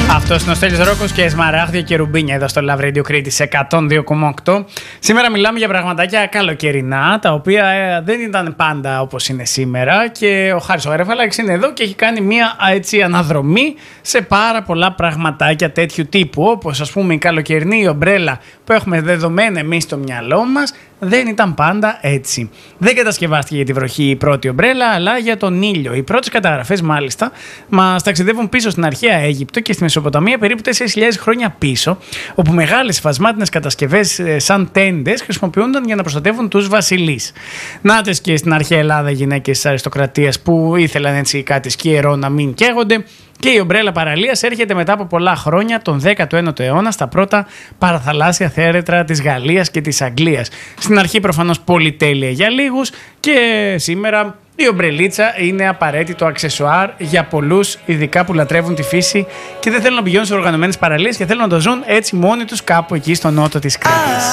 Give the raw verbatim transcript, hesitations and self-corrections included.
Αυτός είναι ο Στέλιος Ρόκος και Σμαράγδια και Ρουμπίνια εδώ στο Love Radio Κρήτης εκατόν δύο κόμμα οκτώ. Σήμερα μιλάμε για πραγματάκια καλοκαιρινά, τα οποία ε, δεν ήταν πάντα όπως είναι σήμερα, και ο Χάρης ο Γαρεφαλάκης είναι εδώ και έχει κάνει μια έτσι αναδρομή σε πάρα πολλά πραγματάκια τέτοιου τύπου, όπως ας πούμε η καλοκαιρινή ομπρέλα που έχουμε δεδομένα εμείς στο μυαλό μας. Δεν ήταν πάντα έτσι. Δεν κατασκευάστηκε για τη βροχή η πρώτη ομπρέλα, αλλά για τον ήλιο. Οι πρώτες καταγραφές, μάλιστα, μας ταξιδεύουν πίσω στην αρχαία Αίγυπτο και στη Μεσοποταμία περίπου τέσσερις χιλιάδες χρόνια πίσω, όπου μεγάλες φασμάτινες κατασκευές σαν τέντες χρησιμοποιούνταν για να προστατεύουν τους βασιλείς. Νάτες και στην αρχαία Ελλάδα γυναίκες της αριστοκρατίας που ήθελαν έτσι κάτι σκιερό να μην καίγονται. Και η ομπρέλα παραλίας έρχεται μετά από πολλά χρόνια, τον δέκατο ένατο αιώνα, στα πρώτα παραθαλάσσια θέρετρα της Γαλλίας και της Αγγλίας. Στην αρχή προφανώς πολυτέλεια για λίγους, και σήμερα η ομπρελίτσα είναι απαραίτητο αξεσουάρ για πολλούς, ειδικά που λατρεύουν τη φύση και δεν θέλουν να πηγαίνουν σε οργανωμένες παραλίες και θέλουν να το ζουν έτσι μόνοι τους κάπου εκεί στο νότο της Κρήτης.